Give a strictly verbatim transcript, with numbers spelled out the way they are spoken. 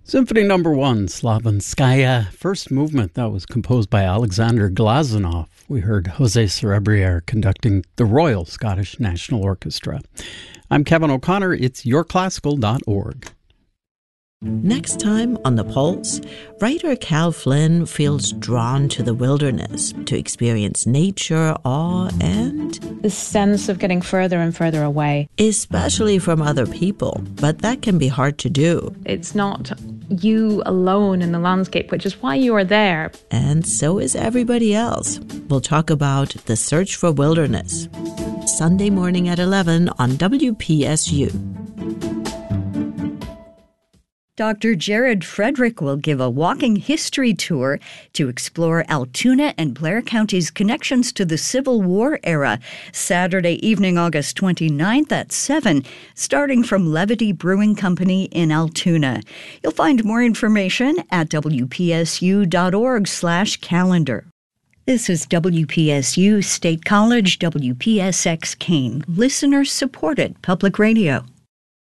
Symphony Number One, Slavinskaya, first movement that was composed by Alexander Glazunov. We heard Jose Cerebriere conducting the Royal Scottish National Orchestra. I'm Kevin O'Connor. It's your classical dot org. Next time on The Pulse, writer Cal Flynn feels drawn to the wilderness to experience nature, awe, and the sense of getting further and further away. Especially from other people, but that can be hard to do. It's not you alone in the landscape, which is why you are there. And so is everybody else. We'll talk about The Search for Wilderness, Sunday morning at eleven on W P S U. Doctor Jared Frederick will give a walking history tour to explore Altoona and Blair County's connections to the Civil War era, Saturday evening, August twenty-ninth at seven, starting from Levity Brewing Company in Altoona. You'll find more information at W P S U dot org slash calendar. This is W P S U State College, W P S X Keene, listener-supported public radio.